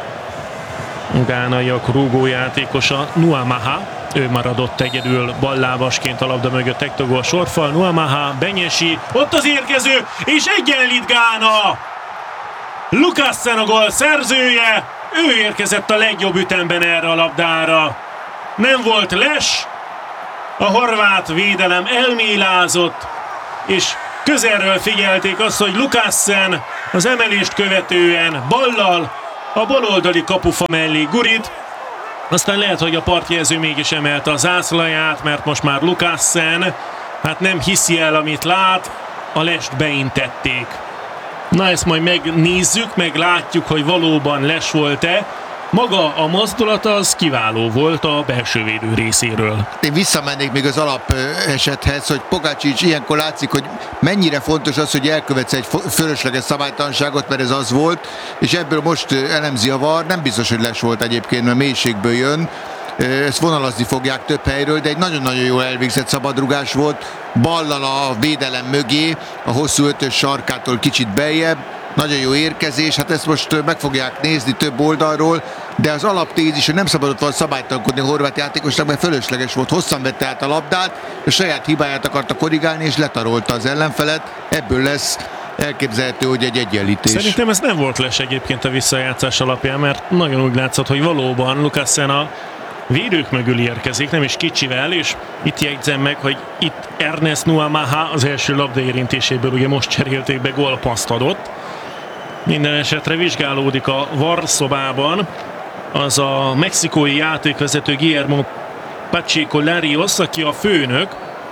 Speaker 4: gánaiak rúgójátékosa Nuamaha. Ő maradott egyedül ballábasként a labda mögött, tektogó a sorfal. Nuamaha, Benyesi, ott az érkező, és egyenlít Gána! Lukassen a gól szerzője, ő érkezett a legjobb ütemben erre a labdára. Nem volt les, a horvát védelem elmélázott, és közelről figyelték azt, hogy Lukassen az emelést követően ballal a baloldali kapufa mellé gurít. Aztán lehet, hogy a partjelző mégis emelte a zászlaját, mert most már Lukassen hát nem hiszi el, amit lát, a lest beintették. Na ezt majd megnézzük, meglátjuk, hogy valóban les volt-e. Maga a mozdulat az kiváló volt a belső védő részéről.
Speaker 5: Én visszamennék még az alapesethez, hogy Pogačić ilyenkor látszik, hogy mennyire fontos az, hogy elkövetsz egy fölösleges szabálytalanságot, mert ez az volt, és ebből most elemzi a VAR, nem biztos, hogy les volt egyébként, mert mélységből jön. Ezt vonalazni fogják több helyről, de egy nagyon-nagyon jó elvégzett szabadrugás volt, ballal a védelem mögé, a hosszú ötös sarkától kicsit beljebb, nagyon jó érkezés, hát ezt most meg fogják nézni több oldalról, de az alaptézis, hogy nem szabadott volna szabálytalankodni a horvát játékosnak, mert fölösleges volt, hosszan vette át a labdát, a saját hibáját akarta korrigálni, és letarolta az ellenfelet, ebből lesz elképzelhető, hogy egy egyenlítés.
Speaker 4: Szerintem ez nem volt les egyébként a visszajátszás alapján, mert nagyon úgy látszott, hogy valóban Lukassen a védők mögül érkezik, nem is kicsivel, és itt jegyzem meg, hogy itt Ernest Nuamaha az első labdaérintéséből ugye most cserélték be, gólpasszt adott. Minden esetre vizsgálódik a VAR szobában az a mexikói játékvezető Guillermo Pacheco Larios, aki a főnök.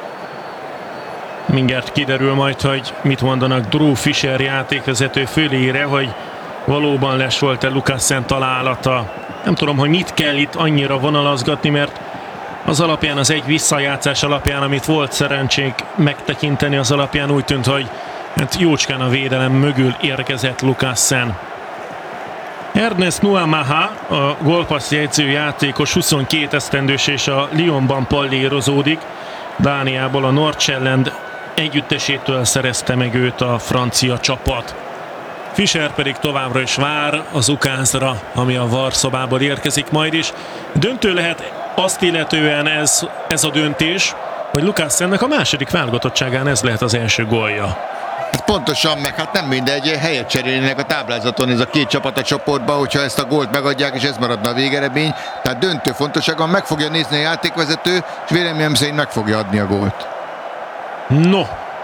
Speaker 4: Mindjárt kiderül majd, hogy mit mondanak Drew Fisher játékvezető fölére, hogy valóban les volt-e Lukassen találata. Nem tudom, hogy mit kell itt annyira vonalazgatni, mert az alapján, az egy visszajátszás alapján, amit volt szerencsénk megtekinteni, az alapján úgy tűnt, hogy hát jócskán a védelem mögül érkezett Lukassen. Ernest Nuamaha, a gólpassz jegyző játékos, 22 esztendős és a Lyonban pallérozódik. Dániából a Nordsjælland együttesétől szerezte meg őt a francia csapat. Fischer pedig továbbra is vár az ukázra, ami a VAR szobából érkezik majd is. Döntő lehet azt illetően ez a döntés, hogy Lukassennek a második válogatottságán ez lehet az első gólja.
Speaker 5: Pontosan, meg hát nem mindegy, helyet cserélnének a táblázaton ez a két csapat a csoportban, hogyha ezt a gólt megadják, és ez maradna a végeredmény. Tehát döntő fontosságon meg fogja nézni a játékvezető, és véleményem szerint meg fogja adni a gólt.
Speaker 4: No,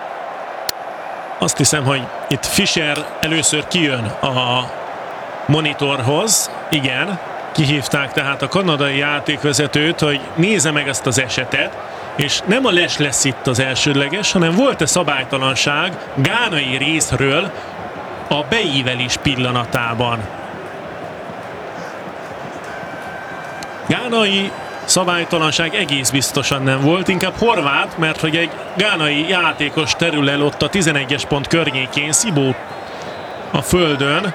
Speaker 4: azt hiszem, hogy itt Fischer először kijön a monitorhoz. Igen, kihívták tehát a kanadai játékvezetőt, hogy nézze meg ezt az esetet, és nem a les lesz itt az elsődleges, hanem volt-e szabálytalanság gánai részről a beívelés pillanatában. Gánai szabálytalanság egész biztosan nem volt, inkább horvát, mert hogy egy gánai játékos terül el ott a 11-es pont környékén, Szibó a földön.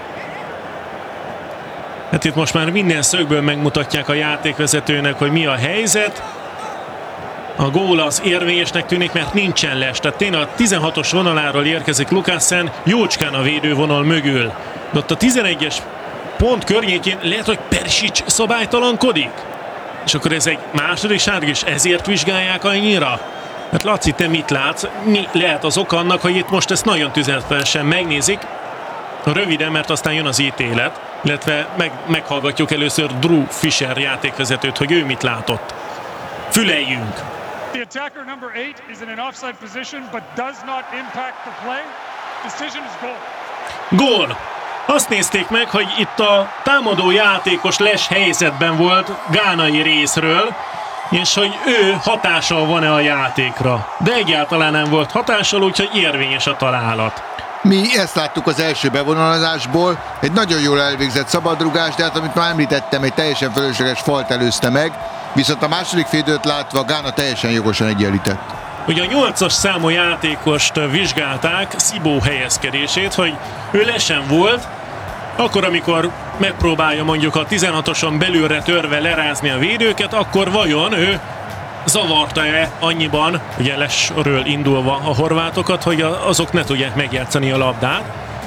Speaker 4: Hát itt most már minden szögből megmutatják a játékvezetőnek, hogy mi a helyzet. A gól az érvényesnek tűnik, mert nincsen les. Tehát tényleg a 16-os vonaláról érkezik Lukassen, jócskán a védővonal mögül. De ott a 11-es pont környékén lehet, hogy Perisic szabálytalankodik? És akkor ez egy második sárga, és ezért vizsgálják annyira? Hát Laci, te mit látsz? Mi lehet az oka annak, hogy itt most ezt nagyon tüzetesen megnézik? Röviden, mert aztán jön az ítélet, illetve meghallgatjuk először Drew Fisher játékvezetőt, hogy ő mit látott. Füleljünk!
Speaker 6: The attacker number 8 is in an offside position but does not impact the play. Decision is goal.
Speaker 4: Gól! Azt nézték meg, hogy itt a támadó játékos les helyzetben volt gánai részről, és hogy ő hatással van-e a játékra. De egyáltalán nem volt hatással, úgyhogy érvényes a találat.
Speaker 5: Mi ezt láttuk az első bevonalazásból, egy nagyon jól elvégzett szabadrugás, de hát amit már említettem, egy teljesen fölösleges falt előzte meg, viszont a második félidőt látva Gána teljesen jogosan egyenlített.
Speaker 4: Ugye a 8-as számú játékost vizsgálták, Szibó helyezkedését, hogy ő lesen volt, akkor amikor megpróbálja mondjuk a 16-oson belülre törve lerázni a védőket, akkor vajon ő zavarta-e annyiban, ugye lesről indulva a horvátokat, hogy azok ne tudják megjátszani a labdát.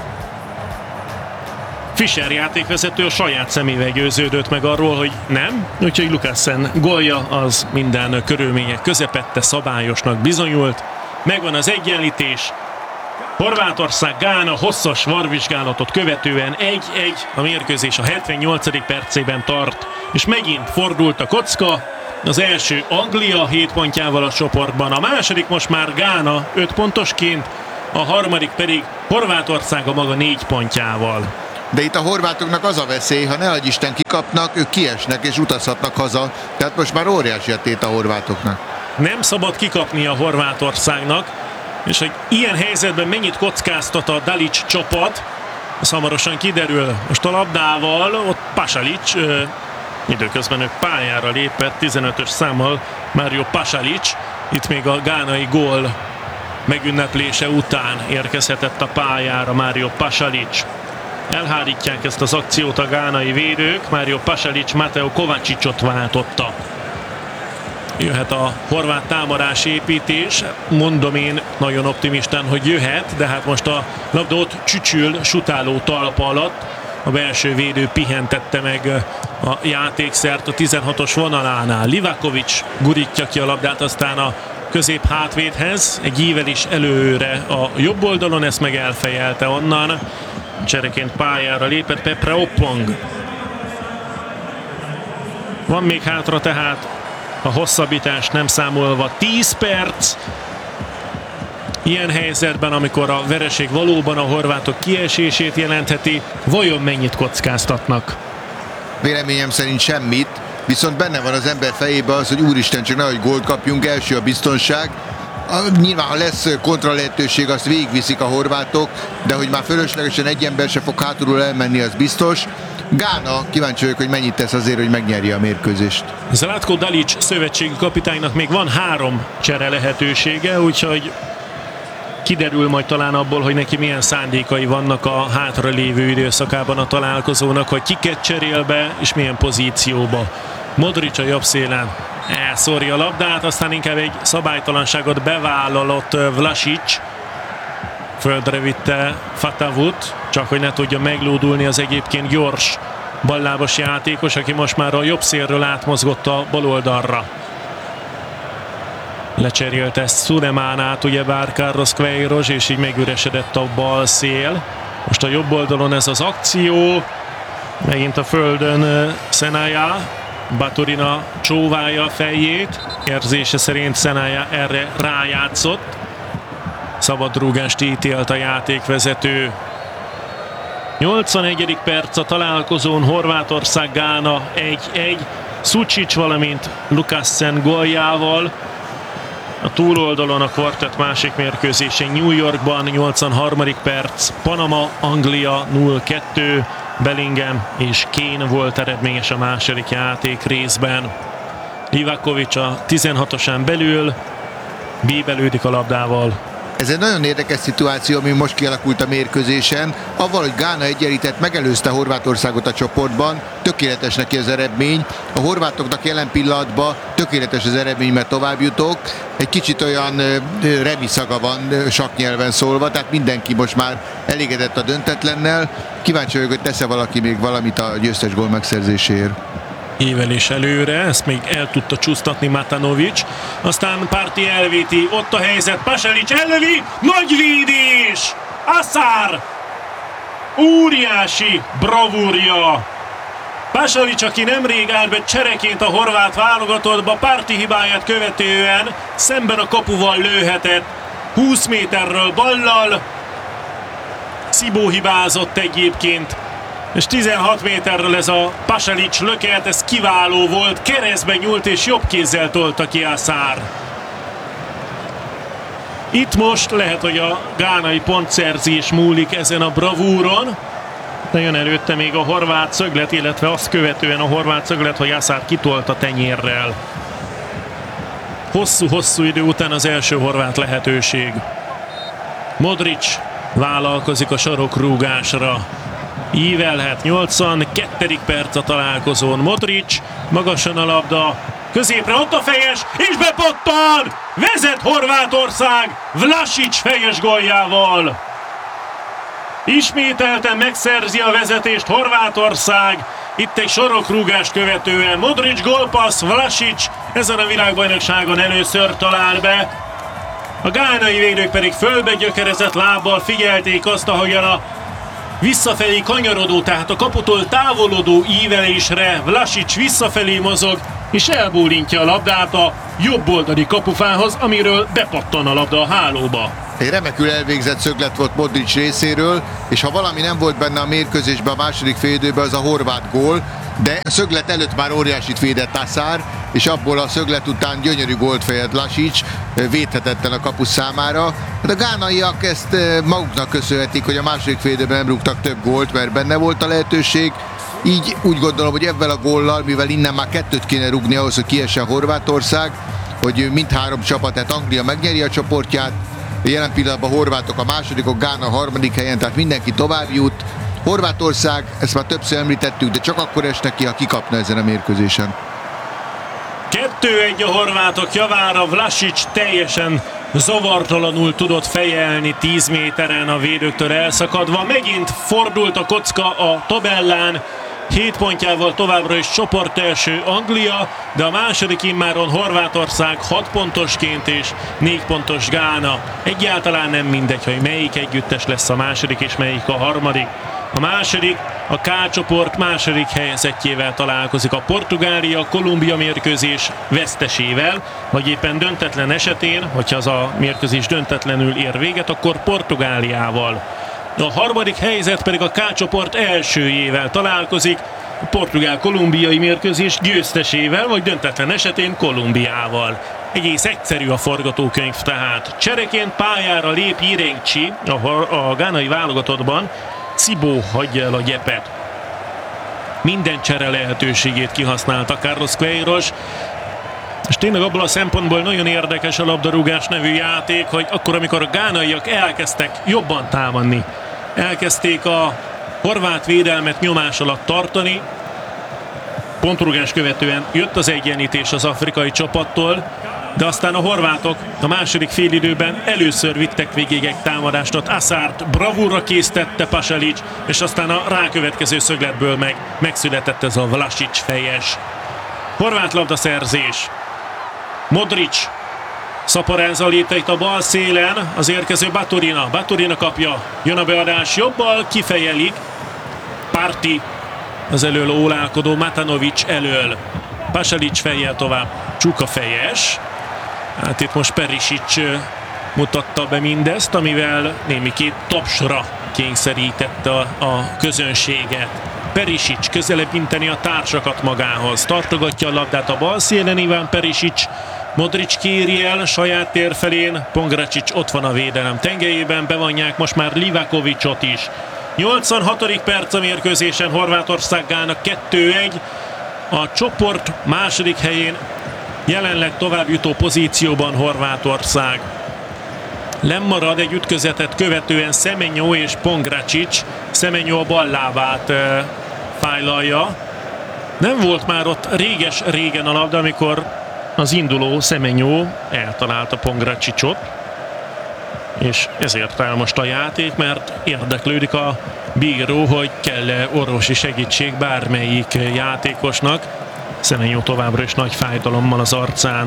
Speaker 4: Fischer játékvezető a saját szemével győződött meg arról, hogy nem, úgyhogy Lukassen gólja az minden körülmények közepette szabályosnak bizonyult. Megvan az egyenlítés. Horvátország Gána hosszas VAR-vizsgálatot követően 1-1, a mérkőzés a 78. percében tart, és megint fordult a kocka. Az első Anglia 7 pontjával a csoportban, a második most már Gána 5 pontosként, a harmadik pedig Horvátország a maga 4 pontjával.
Speaker 5: De itt a horvátoknak az a veszély, ha ne adj Isten kikapnak, ők kiesnek és utazhatnak haza. Tehát most már óriási a tét a horvátoknak.
Speaker 4: Nem szabad kikapni a Horvátországnak, és hogy ilyen helyzetben mennyit kockáztat a Dalic csapat, az hamarosan kiderül. Most a labdával ott Pasalic, időközben ő pályára lépett 15-ös számmal Mario Pasalic, itt még a gánai gól megünneplése után érkezhetett a pályára Mario Pasalic. Elhárítják ezt az akciót a gánai védők, Mario Pasalic Mateo Kovacsicot váltotta. jöhet a horvát támadás építés. Mondom én nagyon optimistán, hogy jöhet, de hát most a labda ott csücsül sutáló talpa alatt. A belső védő pihentette meg a játékszert a 16-os vonalánál. Livakovic gurítja ki a labdát, aztán a közép hátvédhez, egy ívelés előre a jobb oldalon, ezt meg elfejelte onnan. Csereként pályára lépett Pepre Oppong. Van még hátra tehát a hosszabbítás nem számolva 10 perc. Ilyen helyzetben, amikor a vereség valóban a horvátok kiesését jelentheti, vajon mennyit kockáztatnak?
Speaker 5: Véleményem szerint semmit, viszont benne van az ember fejében az, hogy úristen, csak nehogy gólt kapjunk, első a biztonság. Nyilván, ha lesz kontra lehetőség, azt végigviszik a horvátok, de hogy már fölöslegesen egy ember se fog hátulról elmenni, az biztos. Gána, kíváncsi vagyok, hogy mennyit tesz azért, hogy megnyerje a mérkőzést.
Speaker 4: Zlatko Dalic szövetségi kapitánynak még van 3 csere lehetősége, úgyhogy kiderül majd talán abból, hogy neki milyen szándékai vannak a hátralévő időszakában a találkozónak, hogy kiket cserél be és milyen pozícióba. Modric a jobb szélen elszórja a labdát, aztán inkább egy szabálytalanságot bevállalott Vlasic. Földre vitte Fatavut, csak hogy ne tudja meglódulni az egyébként gyors ballábas játékos, aki most már a jobb szélről átmozgott a bal oldalra. Lecserélte Sulemánát ugyebár Carlos Queiroz, és így megüresedett a bal szél. Most a jobb oldalon ez az akció. Megint a földön Szenája. Baturina csóválja a fejét. Érzése szerint Szenája erre rájátszott. Szabadrúgást ítélt a játékvezető. 81. perc a találkozón, Horvátország-Gána 1-1. Sucic, valamint Lukassen góljával. A túloldalon a kvartett másik mérkőzése New Yorkban, 83. perc, Panama, Anglia 0-2, Bellingham és Kane volt eredményes a második játék részben. Livakovic a 16-osán belül, bíbelődik a labdával.
Speaker 5: Ez egy nagyon érdekes szituáció, ami most kialakult a mérkőzésen. Avval, hogy Gána egyenlített, megelőzte Horvátországot a csoportban, tökéletes neki az eredmény. A horvátoknak jelen pillanatban tökéletes az eredmény, mert tovább jutok. Egy kicsit olyan remiszaga van sakknyelven szólva, tehát mindenki most már elégedett a döntetlennel. Kíváncsi vagyok, hogy tesz-e valaki még valamit a győztes gól megszerzéséért.
Speaker 4: Évelés előre, ezt még el tudta csúsztatni Matanovic, aztán Párti elvéti, ott a helyzet, Pasalic ellövi, nagy védés! Asar! Óriási bravúrja! Pasalic, aki nemrég állt be csereként a horvát válogatottba, Párti hibáját követően szemben a kapuval lőhetett, 20 méterről ballal, Szibó hibázott egyébként, és 16 méterről ez a Pasalic lökelt, ez kiváló volt, keresztbe nyúlt és jobb kézzel tolta ki Asar. Itt most lehet, hogy a gánai pontszerzés múlik ezen a bravúron, de jön előtte még a horvát szöglet, illetve azt követően a horvát szöglet, hogy Asar kitolta tenyérrel. Hosszú-hosszú idő után az első horvát lehetőség. Modric vállalkozik a sarokrúgásra. Ívelhet, 82. perc a találkozón. Modric, magasan a labda, középre ott a fejes, és bepattan! Vezet Horvátország Vlasic fejes góljával. Ismételten megszerzi a vezetést Horvátország. Itt egy sarokrúgást követően Modric gólpassz, Vlasic ezen a világbajnokságon először talál be. A gánai védők pedig fölbe gyökerezett lábbal figyelték azt, ahogyan a visszafelé kanyarodó, tehát a kaputól távolodó ívelésre Vlasic visszafelé mozog, és elbólintja a labdát a jobb oldali kapufához, amiről bepattan a labda a hálóba.
Speaker 5: Egy remekül elvégzett szöglet volt Modric részéről, és ha valami nem volt benne a mérkőzésben a második félidőben, az a horvát gól, de a szöglet előtt már óriásit védett Asar, és abból a szöglet után gyönyörű gólt fejelt Vlasic, védhetetlen a kapu számára. Hát a gánaiak ezt maguknak köszönhetik, hogy a második félidőben nem rúgtak több gólt, mert benne volt a lehetőség. Így úgy gondolom, hogy ebben a góllal, mivel innen már 2-t kéne rúgni ahhoz, hogy kiessen Horvátország, hogy mindhárom csapat, tehát Anglia megnyeri a csoportját, jelen pillanatban a horvátok a másodikok, Gána a harmadik helyen, tehát mindenki tovább jut. Horvátország, ezt már többször említettük, de csak akkor esnek ki, ha kikapna ezen a mérkőzésen.
Speaker 4: 2-1 a horvátok javára. Vlasic teljesen zavartalanul tudott fejelni 10 méteren a védőktől elszakadva. Megint fordult a kocka a tabellán. 7 pontjával továbbra is csoportelső Anglia, de a második immáron Horvátország 6 pontosként és 4 pontos Gána. Egyáltalán nem mindegy, hogy melyik együttes lesz a második és melyik a harmadik. A második, a K csoport második helyezettjével találkozik, a Portugália-Kolumbia mérkőzés vesztesével, vagy éppen döntetlen esetén, hogyha az a mérkőzés döntetlenül ér véget, akkor Portugáliával. A harmadik helyzet pedig a K csoport elsőjével találkozik, a portugál-kolumbiai mérkőzés győztesével, vagy döntetlen esetén Kolumbiával. Egész egyszerű a forgatókönyv tehát. Csereként pályára lép Irengcsi a gánai válogatottban, Cibó hagyja el a gyepet. Minden csere lehetőségét kihasználta Carlos Queiroz, és tényleg abból a szempontból nagyon érdekes a labdarúgás nevű játék, hogy akkor, amikor a gánaiak elkezdtek jobban támadni, elkezdték a horvát védelmet nyomás alatt tartani, pontrugás követően jött az egyenlítés az afrikai csapattól, de aztán a horvátok a második félidőben először vittek végig egy támadást, ott Aszárt bravúrra késztette Pasalic, és aztán a rákövetkező szögletből megszületett ez a Vlasic fejes. Horvát labdaszerzés. Modric szaporázza a lépteit a bal szélen, az érkező Baturina kapja, jön a beadás jobbal, kifejelik, Parti az elől ólálkodó Matanovic elől, Pasalic fejjel tovább, Csuka fejes, hát itt most Perisic mutatta be mindezt, amivel némiképp tapsra kényszerítette a közönséget. Perisic közelebb inteni a társakat magához, tartogatja a labdát a bal szélen, Iván Perisic, Modric kéri el saját tér felén, Pongracic ott van a védelem tengelyében, bevonják most már Livakovicot is. 86. perc a mérkőzésen, Horvátország-Gána 2-1, a csoport második helyén jelenleg továbbjutó pozícióban Horvátország. Lemarad egy ütközetet követően Semenyo és Pongracic. Semenyo a bal lábát fájlalja. Nem volt már ott régen a labda, amikor az induló Semenyo eltalálta Pongracicot, és ezért áll most a játék, mert érdeklődik a bíró, hogy kell-e orvosi segítség bármelyik játékosnak. Semenyo továbbra is nagy fájdalommal az arcán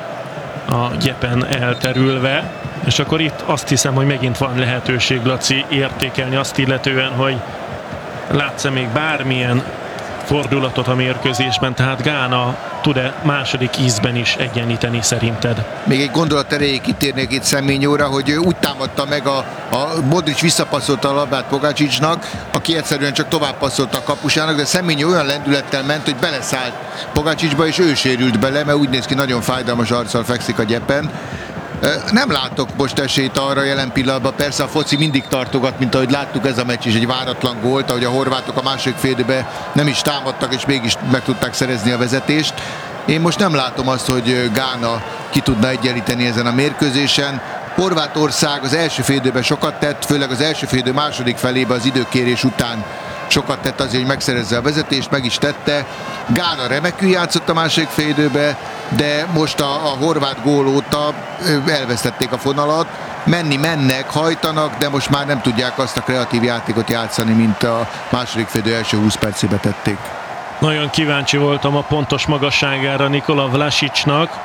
Speaker 4: a gyepen elterülve, és akkor itt azt hiszem, hogy megint van lehetőség, Laci, értékelni azt illetően, hogy látsz-e még bármilyen fordulatot a mérkőzésben, tehát Gána tud-e második ízben is egyenlíteni szerinted?
Speaker 5: Még egy gondolat erejéig kitérnék itt Semenyóra, hogy úgy támadta meg a Modric visszapasszolta a labdát Pogacsicnak, aki egyszerűen csak tovább passzolt a kapusának, de Semenyo olyan lendülettel ment, hogy beleszállt Pogacsicba, és ő sérült bele, mert úgy néz ki, nagyon fájdalmas arccal fekszik a gyepen. Nem látok most esélyt arra jelen pillanatban, persze a foci mindig tartogat, mint ahogy láttuk, ez a meccs is egy váratlan gólt, ahogy a horvátok a második félidőben nem is támadtak, és mégis meg tudták szerezni a vezetést. Én most nem látom azt, hogy Gána ki tudna egyenlíteni ezen a mérkőzésen. Horvátország az első félidőben sokat tett, főleg az első félidő második felében az időkérés után sokat tett azért, hogy megszerezze a vezetést, meg is tette. Gána remekül játszott a második félidőbe, de most a horvát gól óta elvesztették a fonalat. Mennek, hajtanak, de most már nem tudják azt a kreatív játékot játszani, mint a második félidő első 20 percébe tették.
Speaker 4: Nagyon kíváncsi voltam a pontos magasságára Nikola Vlasicnak.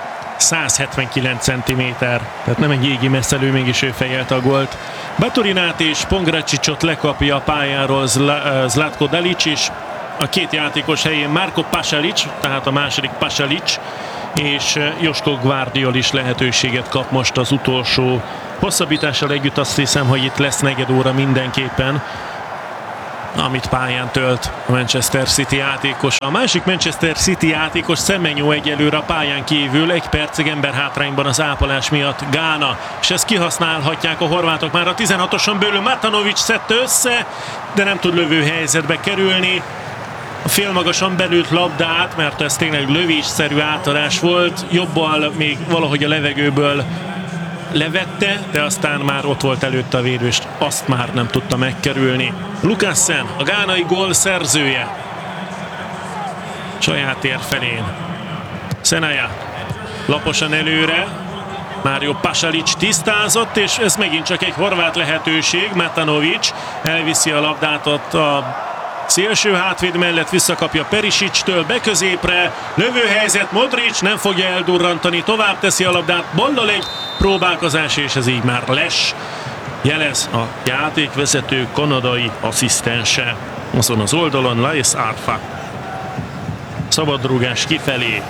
Speaker 4: 179 cm, tehát nem egy égi messzelő, mégis ő fejelte a gólt. Baturinát és Pongracicot lekapja a pályáról Zlatko Dalic, és a két játékos helyén Marko Pasalic, tehát a második Pasalic, és Josko Gvardiol is lehetőséget kap most az utolsó hosszabbítással együtt. Azt hiszem, hogy itt lesz negyed óra mindenképpen, amit pályán tölt a Manchester City játékos. A másik Manchester City játékos Semenyo egyelőre a pályán kívül, egy percig emberhátrányban az ápolás miatt Gána, és ezt kihasználhatják a horvátok. Már a 16-oson belül Matanovic szedte össze, de nem tud lövő helyzetbe kerülni. A félmagasan belült labdát, mert ez tényleg lövésszerű átadás volt, jobbal még valahogy a levegőből levette, de aztán már ott volt előtte a védő, és azt már nem tudta megkerülni. Lukassen, a gánai gól szerzője, saját tér felén. Szenaja laposan előre, Mário Pasalic tisztázott, és ez megint csak egy horvát lehetőség. Matanovic elviszi a labdát ott a szélső hátvéd mellett, visszakapja Perisic-től beközépre, lövőhelyzet, Modric nem fogja eldurrantani, tovább teszi a labdát, ballal egy próbálkozás, és ez így már les. Jelez a játékvezető kanadai asszisztense. Azon az oldalon Lais Arfa. Szabadrúgás kifelé.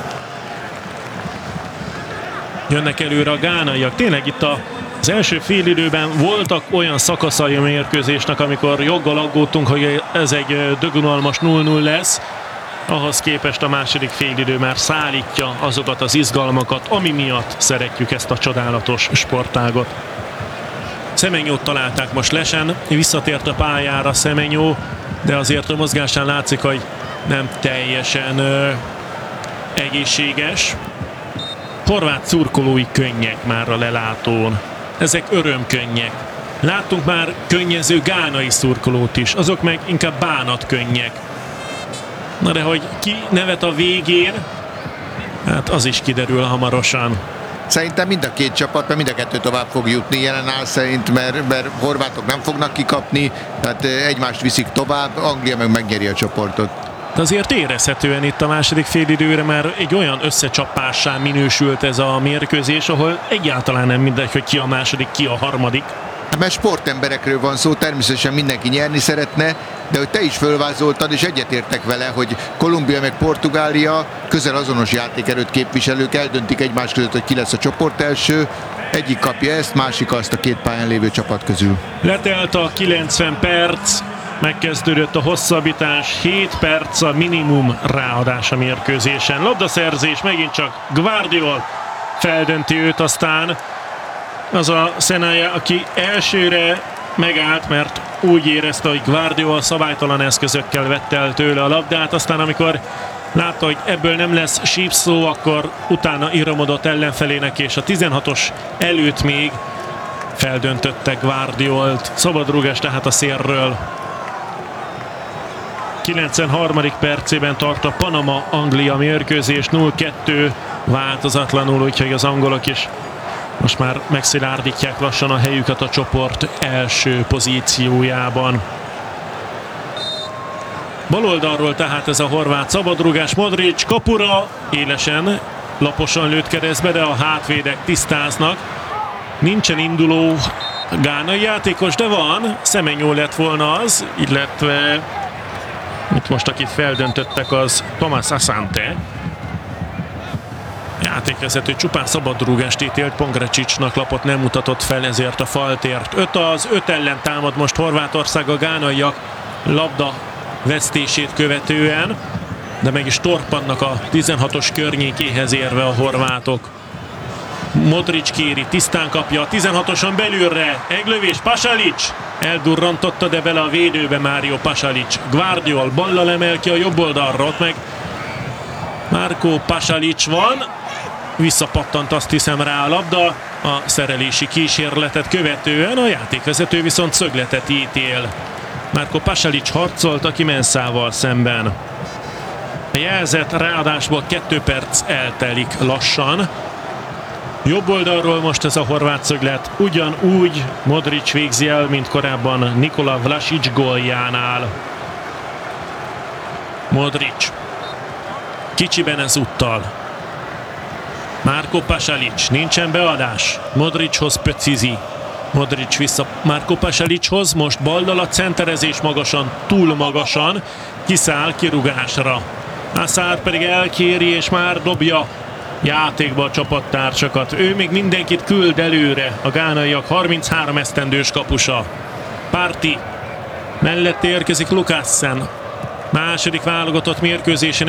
Speaker 4: Jönnek előre a gánaiak. Tényleg itt az első félidőben voltak olyan szakaszai a mérkőzésnek, amikor joggal aggódtunk, hogy ez egy dögunalmas 0-0 lesz. Ahhoz képest a második félidő már szállítja azokat az izgalmakat, ami miatt szeretjük ezt a csodálatos sportágot. Semenyót találták most lesen, visszatért a pályára Semenyó, de azért a mozgásán látszik, hogy nem teljesen egészséges. Horvát szurkolói könnyek már a lelátón. Ezek örömkönnyek. Láttunk már könnyező gánai szurkolót is, azok meg inkább bánatkönnyek. Na de hogy ki nevet a végén, hát az is kiderül hamarosan.
Speaker 5: Szerintem mind a két csapat, mert mind a kettő tovább fog jutni jelen áll szerint, mert horvátok nem fognak kikapni, tehát egymást viszik tovább, Anglia meg megnyeri a csoportot.
Speaker 4: De azért érezhetően itt a második félidőre már egy olyan összecsapássá minősült ez a mérkőzés, ahol egyáltalán nem mindegy, hogy ki a második, ki a harmadik.
Speaker 5: Mert sportemberekről van szó, természetesen mindenki nyerni szeretne, de hogy te is fölvázoltad, és egyetértek vele, hogy Kolumbia meg Portugália közel azonos játékerőt képviselők eldöntik egymás között, hogy ki lesz a csoport első. Egyik kapja ezt, másik azt a két pályán lévő csapat közül.
Speaker 4: Letelt a 90 perc, megkezdődött a hosszabbítás, 7 perc a minimum ráadás a mérkőzésen. Labdaszerzés, megint csak Gvardiol feldönti őt, aztán az a Szenaja, aki elsőre megállt, mert úgy érezte, hogy Gvardiol szabálytalan eszközökkel vette el tőle a labdát, aztán amikor látta, hogy ebből nem lesz sípszó, akkor utána iramodott ellenfelének, és a 16-os előtt még feldöntötte Gvardiolt. Szabadrúgás tehát a szélről. 93. percében tart a Panama-Anglia mérkőzés, 0-2 változatlanul, úgyhogy az angolok is most már megszilárdítják lassan a helyüket a csoport első pozíciójában. Baloldalról tehát ez a horvát szabadrúgás, Modric kapura, élesen, laposan lőtt keresztbe, de a hátvédek tisztáznak. Nincsen induló gánai játékos, de van, Semenyó lett volna az, illetve itt most akit feldöntöttek az Thomas Asante. Játékvezető csupán szabadrúgást ítélt, Pongracicsnak lapot nem mutatott fel, ezért a faltért. 5 az 5 ellen támad most Horvátország a gánaiak labda vesztését követően, de meg is torpannak a 16-os környékéhez érve a horvátok. Modric kéri, tisztán kapja, a 16-oson belülre, eglövés, Pasalic eldurrantotta, de bele a védőbe Mário Pasalic. Gvardiol ballal emel ki a jobb oldalra, ott meg Marco Pasalic van, visszapattant, azt hiszem, rá a labda, a szerelési kísérletet követően a játékvezető viszont szögletet ítél. Marco Pasalic harcolt a Kimenszával szemben. A jelzett ráadásból 2 perc eltelik lassan. Jobb oldalról most ez a horvát szöglet ugyanúgy Modric végzi el, mint korábban Nikola Vlasic góljánál. Modric kicsiben ezúttal. Marco Pasalic, nincsen beadás. Modrichoz Pöcizi. Modric vissza Marco Pasalichoz, most ballal a centerezés magasan, túl magasan, kiszáll kirugásra. Hazard pedig elkéri és már dobja játékba a csapattársakat. Ő még mindenkit küld előre, a gánaiak 33 esztendős kapusa. Partey mellett érkezik Lukassen. Második válogatott mérkőzésen